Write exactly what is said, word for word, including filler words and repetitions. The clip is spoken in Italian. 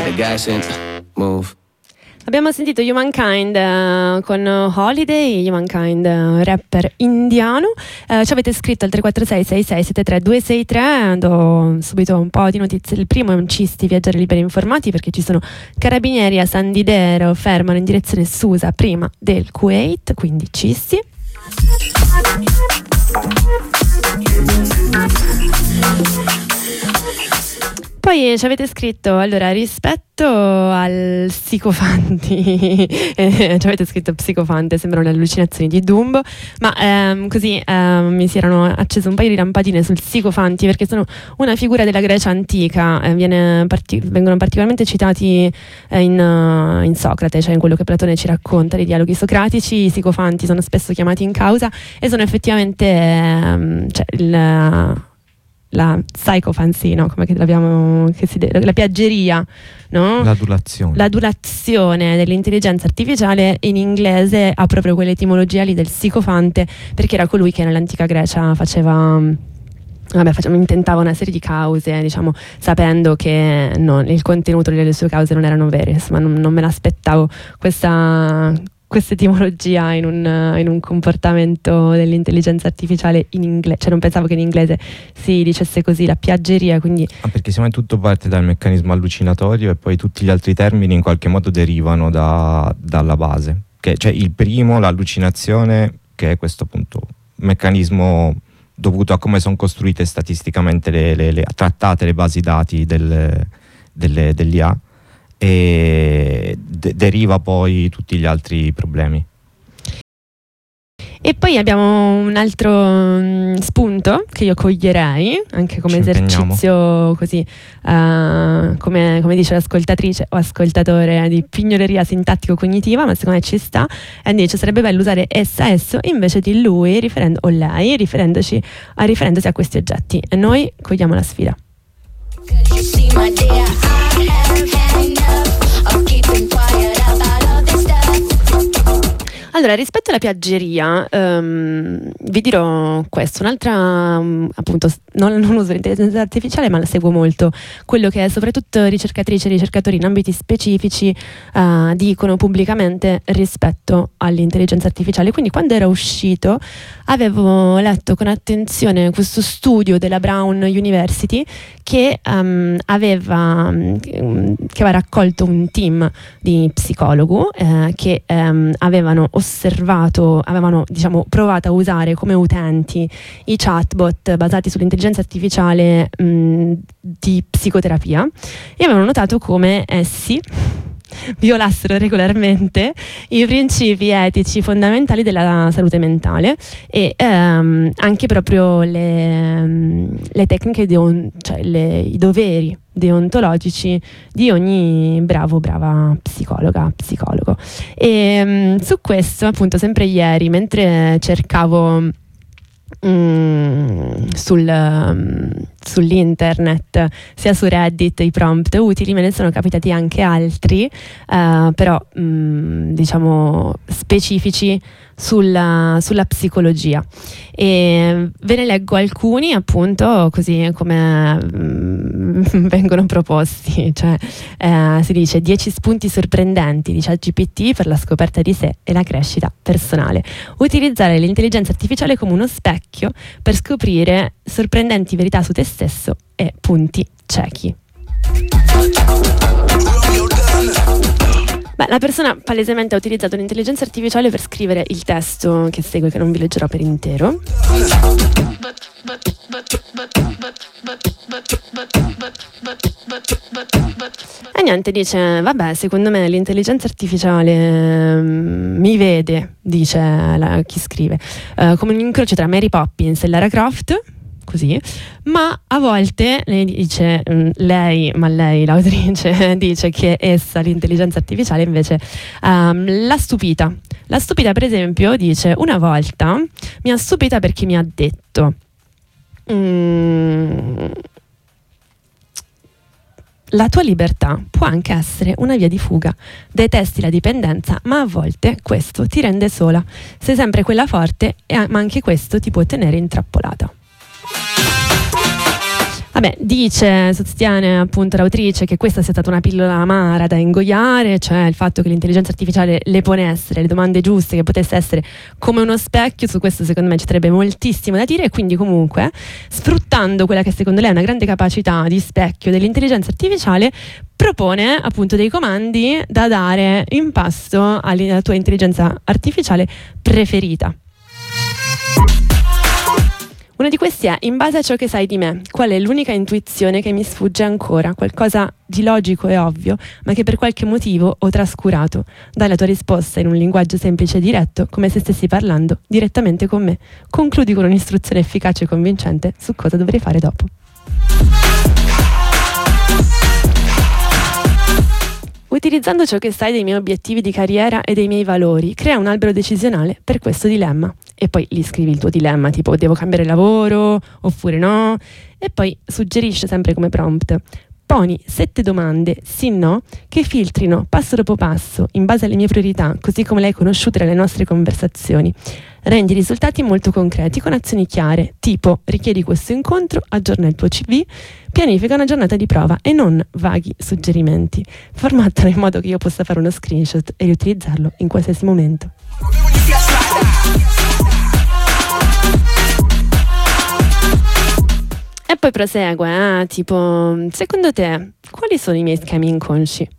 the gas and move. Abbiamo sentito Humankind uh, con Holiday, Humankind, uh, rapper indiano. Uh, ci avete scritto al tre quattro sei sei sei sette tre due sei tre. Do subito un po' di notizie. Il primo è un Cisti, viaggiare liberi informati, perché ci sono carabinieri a San Didero, fermano in direzione Susa prima del Kuwait, quindi Cisti. Poi ci avete scritto, allora, rispetto al psicofanti, eh, ci avete scritto psicofante, sembrano le allucinazioni di Dumbo, ma ehm, così ehm, mi si erano accese un paio di lampadine sul psicofanti, perché sono una figura della Grecia antica, eh, viene parti- vengono particolarmente citati eh, in, uh, in Socrate, cioè in quello che Platone ci racconta dei dialoghi socratici. I psicofanti sono spesso chiamati in causa e sono effettivamente ehm, cioè, il... la psychophancy, no? Come che l'abbiamo, che si de- la piaggeria, no? L'adulazione. L'adulazione dell'intelligenza artificiale in inglese ha proprio quell'etimologia lì del psicofante, perché era colui che nell'antica Grecia faceva vabbè, faceva, intentava una serie di cause, diciamo, sapendo che no, il contenuto delle sue cause non erano vere. Insomma, non, non me l'aspettavo questa questa etimologia in un, in un comportamento dell'intelligenza artificiale in inglese, cioè non pensavo che in inglese si dicesse così, la piaggeria, quindi... Ah, perché secondo me tutto parte dal meccanismo allucinatorio e poi tutti gli altri termini in qualche modo derivano da, dalla base, che, cioè il primo, l'allucinazione, che è questo appunto meccanismo dovuto a come sono costruite statisticamente le, le, le trattate le basi dati del, delle, dell'I A, e de- deriva poi tutti gli altri problemi. E poi abbiamo un altro um, spunto che io coglierei anche come Ci esercizio così uh, come, come dice l'ascoltatrice o ascoltatore di pignoleria sintattico-cognitiva, ma secondo me ci sta, e dice sarebbe bello usare essa, esso invece di lui riferendo, o lei riferendoci a, riferendosi a questi oggetti, e noi cogliamo la sfida. Allora, rispetto alla piaggeria, um, vi dirò questo, un'altra, um, appunto, non, non uso l'intelligenza artificiale, ma la seguo molto, quello che soprattutto ricercatrici e ricercatori in ambiti specifici uh, dicono pubblicamente rispetto all'intelligenza artificiale. Quindi quando era uscito avevo letto con attenzione questo studio della Brown University che um, aveva, um, che aveva raccolto un team di psicologi eh, che um, avevano osservato, avevano diciamo provato a usare come utenti i chatbot basati sull'intelligenza artificiale mh, di psicoterapia, e avevano notato come essi violassero regolarmente i principi etici fondamentali della salute mentale e ehm, anche proprio le, le tecniche, deon- cioè le, i doveri deontologici di ogni bravo brava psicologa, psicologo. E um, su questo, appunto, sempre ieri, mentre cercavo Mm, sul, um, sull'internet, sia su Reddit, i prompt utili, me ne sono capitati anche altri, uh, però um, diciamo specifici sulla, sulla psicologia, e ve ne leggo alcuni appunto così come um, vengono proposti, cioè uh, si dice dieci spunti sorprendenti di ChatGPT per la scoperta di sé e la crescita personale, utilizzare l'intelligenza artificiale come uno specchio per scoprire sorprendenti verità su te stesso e punti ciechi. Beh, la persona palesemente ha utilizzato l'intelligenza artificiale per scrivere il testo che segue, che non vi leggerò per intero. E niente, dice, vabbè, secondo me l'intelligenza artificiale um, mi vede, dice la, chi scrive, uh, come un incrocio tra Mary Poppins e Lara Croft, così, ma a volte lei dice, lei, ma lei, l'autrice, dice che essa, l'intelligenza artificiale, invece um, l'ha stupita. L'ha stupita, per esempio, dice, una volta mi ha stupita perché mi ha detto mm, la tua libertà può anche essere una via di fuga. Detesti la dipendenza, ma a volte questo ti rende sola. Sei sempre quella forte, ma anche questo ti può tenere intrappolata. Vabbè, dice, sostiene appunto l'autrice che questa sia stata una pillola amara da ingoiare, cioè il fatto che l'intelligenza artificiale le pone essere le domande giuste, che potesse essere come uno specchio. Su questo secondo me ci sarebbe moltissimo da dire, e quindi comunque sfruttando quella che secondo lei è una grande capacità di specchio dell'intelligenza artificiale, propone appunto dei comandi da dare in pasto alla tua intelligenza artificiale preferita. Uno di questi è: in base a ciò che sai di me, qual è l'unica intuizione che mi sfugge ancora? Qualcosa di logico e ovvio, ma che per qualche motivo ho trascurato. Dai la tua risposta in un linguaggio semplice e diretto, come se stessi parlando direttamente con me. Concludi con un'istruzione efficace e convincente su cosa dovrei fare dopo. Utilizzando ciò che sai dei miei obiettivi di carriera e dei miei valori, crea un albero decisionale per questo dilemma. E poi gli scrivi il tuo dilemma, tipo devo cambiare lavoro oppure no, e poi suggerisce sempre come prompt: poni sette domande sì-no che filtrino passo dopo passo in base alle mie priorità, così come le hai conosciute dalle nostre conversazioni. Rendi i risultati molto concreti con azioni chiare, tipo richiedi questo incontro, aggiorna il tuo C V, pianifica una giornata di prova, e non vaghi suggerimenti. Formattalo in modo che io possa fare uno screenshot e riutilizzarlo in qualsiasi momento. E poi prosegue, eh? Tipo, secondo te, quali sono i miei schemi inconsci?